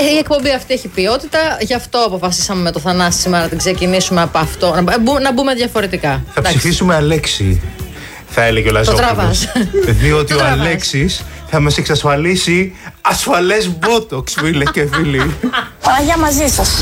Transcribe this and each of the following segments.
Η εκπομπή αυτή έχει ποιότητα, γι' αυτό αποφασίσαμε με το Θανάση σήμερα να την ξεκινήσουμε από αυτό. Να μπούμε διαφορετικά. Θα ψηφίσουμε Αλέξη, θα έλεγε ο Λαζόπουλος. Διότι ο Αλέξης θα μας εξασφαλίσει ασφαλές μπότοξ, φίλε και φίλοι. Παναγιά μαζί σας.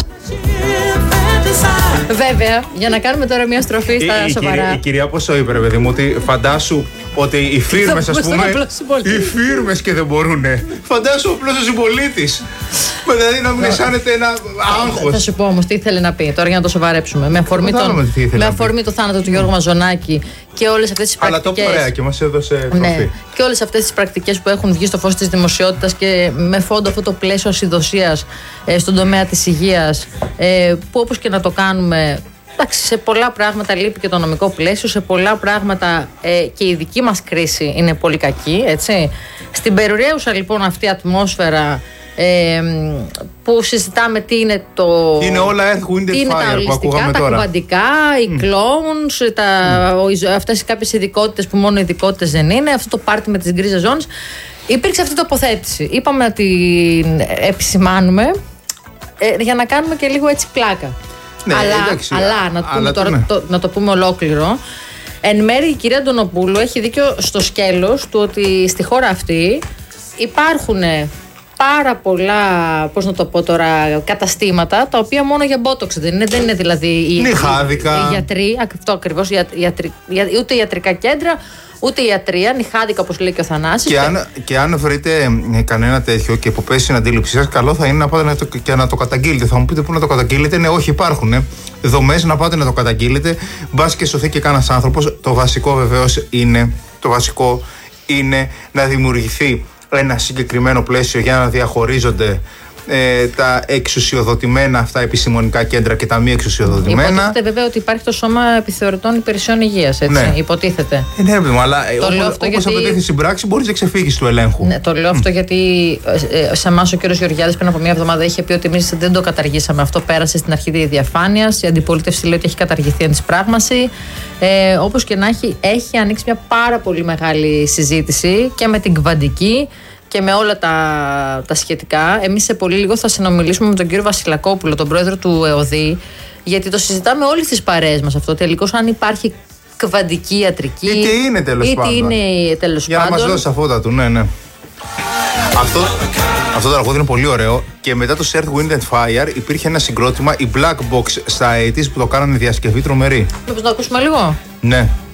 Βέβαια, για να κάνουμε τώρα μια στροφή στα σοβαρά. Η κυρία πώς το είπε, ρε παιδί μου, ότι φαντάσου ότι οι φίρμες, ας πούμε, οι φίρμες και δεν μπορούνε. Φαντάσου ο απλός ο συμπολίτης. Δηλαδή να μην αισθάνεται ένα άγχος. Θα σου πω όμως τι ήθελε να πει τώρα για να το σοβαρέψουμε. Με αφορμή το θάνατο του Γιώργου Μαζονάκη και όλες αυτές τις πρακτικές. Αλλά το ωραία και μας έδωσε τροφή. Ναι, και όλες αυτές τις πρακτικές που έχουν βγει στο φως της δημοσιότητας και με φόντο αυτό το πλαίσιο ασυδοσίας στον τομέα της υγείας, που όπως και να το κάνουμε. Εντάξει, σε πολλά πράγματα λείπει και το νομικό πλαίσιο, σε πολλά πράγματα και η δική μας κρίση είναι πολύ κακή, έτσι. Στην περιουραίουσα λοιπόν αυτή η ατμόσφαιρα που συζητάμε τι είναι το... Είναι όλα Earth, Wind and Fire που ακούγαμε τα τώρα. Τα κουβαντικά, οι clones, αυτές οι κάποιες ειδικότητες που μόνο ειδικότητες δεν είναι, αυτό το πάρτι με τις γκρίζες ζώνες. Υπήρξε αυτή η τοποθέτηση. Είπαμε να την επισημάνουμε για να κάνουμε και λίγο έτσι πλάκα. Ναι, να το πούμε ολόκληρο. Εν μέρει η κυρία Αντωνοπούλου έχει δίκιο στο σκέλος του ότι στη χώρα αυτή υπάρχουν πάρα πολλά, πώς να το πω τώρα, καταστήματα τα οποία μόνο για μπότοξ δεν είναι δηλαδή νυχάδικα. Οι γιατροί, αυτό ακριβώς, ούτε ιατρικά κέντρα, ούτε ιατρία, νυχάδικα όπως λέει και ο Θανάσης. Και αν βρείτε κανένα τέτοιο και που πέσει στην αντίληψή σας, καλό θα είναι να πάτε και να το καταγγείλετε. Θα μου πείτε πού να το καταγγείλετε. Ναι, όχι, υπάρχουν δομές να πάτε να το καταγγείλετε. Μπας και σωθεί και κανένας άνθρωπος. Το βασικό βεβαίως είναι να δημιουργηθεί ένα συγκεκριμένο πλαίσιο για να διαχωρίζονται τα εξουσιοδοτημένα αυτά επιστημονικά κέντρα και τα μη εξουσιοδοτημένα. Υποτίθεται βέβαια ότι υπάρχει το Σώμα Επιθεωρητών Υπηρεσιών Υγείας, έτσι. Ναι. Υποτίθεται. Ναι, αλλά όπως απαιτείται στην πράξη, μπορείς να ξεφύγεις του ελέγχου. Ναι, το λέω αυτό γιατί σε εμάς ο κ. Γεωργιάδης πριν από μια εβδομάδα είχε πει ότι εμείς δεν το καταργήσαμε. Αυτό πέρασε στην αρχή της διαφάνειας. Η αντιπολίτευση λέει ότι έχει καταργηθεί αντισπράγμαση. Όπως και να έχει ανοίξει μια πάρα πολύ μεγάλη συζήτηση και με την Κβαντική και με όλα τα σχετικά. Εμείς σε πολύ λίγο θα συνομιλήσουμε με τον κύριο Βασιλακόπουλο, τον πρόεδρο του ΕΟΔΗ, γιατί το συζητάμε όλες τις παρέες μας αυτό. Τελικώς, αν υπάρχει κβαντική ιατρική. Είτε είναι τέλος πάντων. Για να μας δώσει αφότα του, ναι. Αυτό το τραγούδι είναι πολύ ωραίο. Και μετά το Earth, Wind and Fire υπήρχε ένα συγκρότημα, η Black Box στα 80's, που το κάνανε διασκευή τρομερή. Μήπως να ακούσουμε λίγο? Ναι.